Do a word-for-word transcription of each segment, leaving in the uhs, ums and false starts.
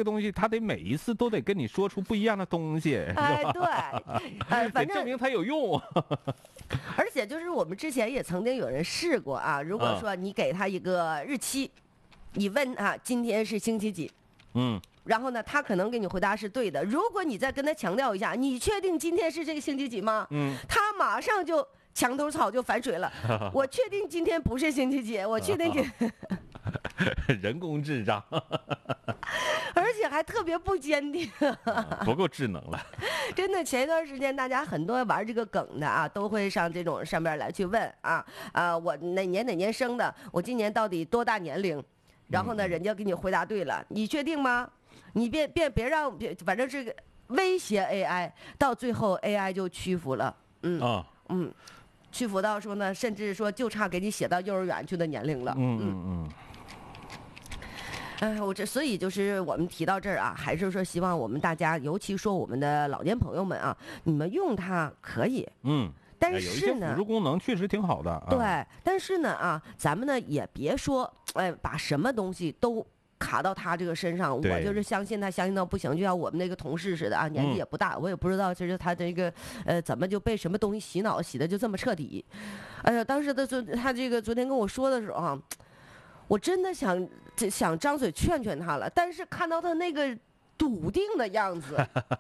个东西，它得每一次都得跟你说出不一样的东西， 哎， 是吧？ 对，呃，反正得证明它有用。 而且就是我们之前也曾经有人试过啊，如果说你给他一个日期，你问啊今天是星期几， 嗯， 然后呢他可能给你回答是对的，如果你再跟他强调一下，你确定今天是这个星期几吗？ 嗯， 他马上就墙头草就反水了。我确定今天不是星期几，我确定今人工智障， 而且还特别不坚定。 不够智能了。 真的，前一段时间大家很多玩这个梗的啊，都会上这种上面来去问啊啊，我哪年哪年生的，我今年到底多大年龄？然后呢，人家给你回答对了，你确定吗？你别别别让别，反正这个威胁 A I， 到最后 A I 就屈服了。嗯啊， 嗯，屈服到说呢，甚至说就差给你写到幼儿园去的年龄了。 嗯嗯嗯。 哎，我这所以就是我们提到这儿啊，还是说希望我们大家，尤其说我们的老年朋友们啊，你们用它可以， 嗯， 但哎有一些是呢辅助功能确实挺好的。啊、 对，但是呢啊，咱们呢也别说，哎，把什么东西都卡到他这个身上，我对就是相信他，相信到不行，就像我们那个同事似的啊，年纪也不大，我也不知道就是他这个呃怎么就被什么东西洗脑洗的就这么彻底。哎呀，当时他昨他这个昨天跟我说的时候啊，我真的想想张嘴劝劝他了，但是看到他那个笃定的样子。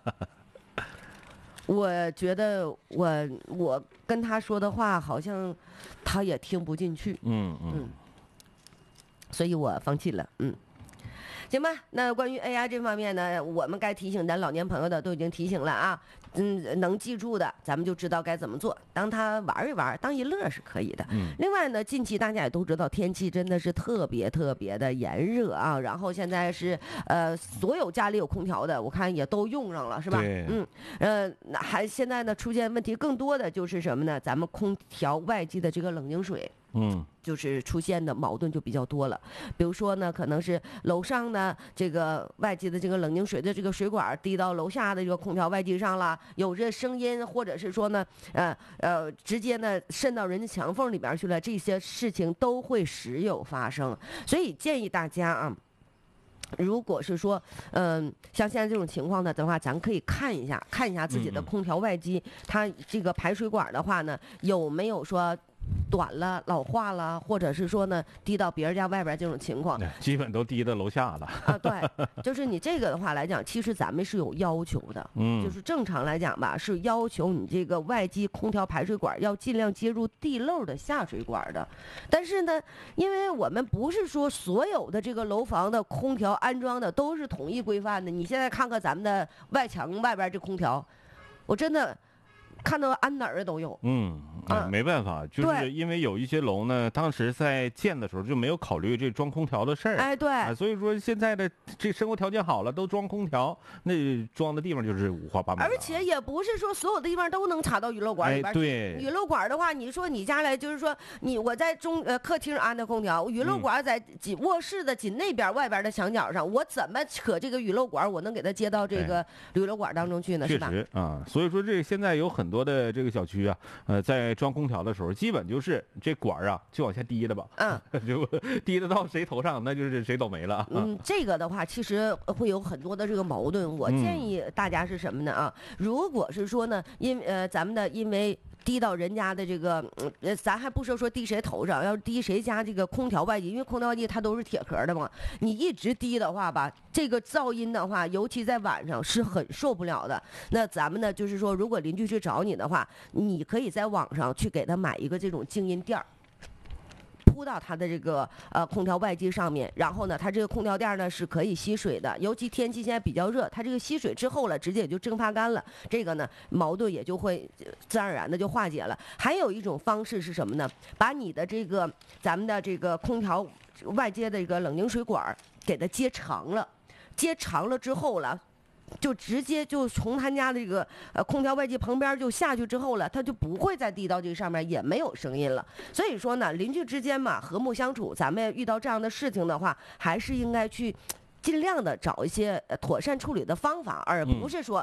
我觉得我我跟他说的话好像他也听不进去， 嗯嗯嗯，所以我放弃了，嗯。行吧，那关于 A I 这方面呢，我们该提醒咱老年朋友的都已经提醒了啊，嗯，能记住的咱们就知道该怎么做，当他玩一玩，当一乐是可以的。 嗯。 另外呢，近期大家也都知道天气真的是特别特别的炎热啊，然后现在是呃所有家里有空调的，我看也都用上了，是吧？ 对。 嗯，呃，那还现在呢出现问题更多的就是什么呢？咱们空调外机的这个冷凝水。 嗯， 就是出现的矛盾就比较多了，比如说呢，可能是楼上呢这个外机的这个冷凝水的这个水管滴到楼下的这个空调外机上了，有这声音，或者是说呢，呃呃，直接呢渗到人家墙缝里边去了，这些事情都会时有发生，所以建议大家啊。如果是说，嗯、呃，像现在这种情况呢的话，咱可以看一下，看一下自己的空调外机，它这个排水管的话呢，有没有说短了、老化了，或者是说呢滴到别人家外边这种情况， 基本都滴到楼下了。 啊，对，就是你这个的话来讲，其实咱们是有要求的， 嗯， 就是正常来讲吧，是要求你这个外机空调排水管要尽量接入地漏的下水管的。但是呢，因为我们不是说所有的这个楼房的空调安装的都是统一规范的，你现在看看咱们的外墙外边这空调，我真的。看到安哪儿都有， 嗯， 啊， 没办法，就是因为有一些楼呢，当时在建的时候就没有考虑这装空调的事儿， 哎，对， 啊，所以说现在的这生活条件好了，都装空调，那装的地方就是五花八门。 而且也不是说所有的地方都能插到雨漏管里边去。 哎，对， 雨漏管的话，你说你家来就是说你我在中呃客厅安的空调，雨漏管在紧卧室的紧那边外边的墙角上，我怎么扯这个雨漏管，我能给它接到这个雨漏管当中去呢？是吧？ 确实啊，所以说这现在有很多的这个小区啊，呃，在装空调的时候，基本就是这管啊就往下滴了吧， 嗯， 就滴得到谁头上，那就是谁倒霉了。 嗯，这个的话其实会有很多的这个矛盾。我建议大家是什么呢啊？如果是说呢，因呃咱们的因为。滴到人家的这个，呃，咱还不说说滴谁头上，要是滴谁家这个空调外机，因为空调外机它都是铁壳的嘛，你一直滴的话吧，这个噪音的话，尤其在晚上是很受不了的。那咱们呢，就是说，如果邻居去找你的话，你可以在网上去给他买一个这种静音垫儿。铺到它的这个呃空调外机上面，然后呢，它这个空调垫呢是可以吸水的，尤其天气现在比较热，它这个吸水之后了，直接也就蒸发干了，这个呢矛盾也就会自然而然的就化解了。还有一种方式是什么呢？把你的这个咱们的这个空调外接的一个冷凝水管给它接长了，接长了之后了。就直接就从他家这个呃空调外机旁边就下去之后了，他就不会再滴到这上面，也没有声音了。所以说呢，邻居之间嘛，和睦相处，咱们遇到这样的事情的话，还是应该去尽量的找一些妥善处理的方法，而不是说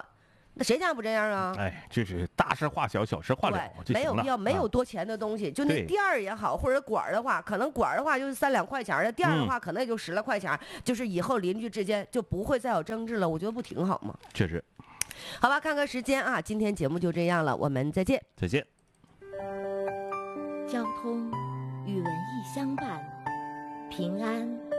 那谁家不这样啊？ 哎，就是大事化小，小事化了， 对，没有必要，没有多钱的东西，就那店儿也好，或者馆儿的话，可能馆儿的话就是三两块钱的，店儿的话可能也就十来块钱，就是以后邻居之间就不会再有争执了，我觉得不挺好吗？ 确实。 好吧，看看时间啊，今天节目就这样了，我们再见。 再见。 交通与文艺相伴，平安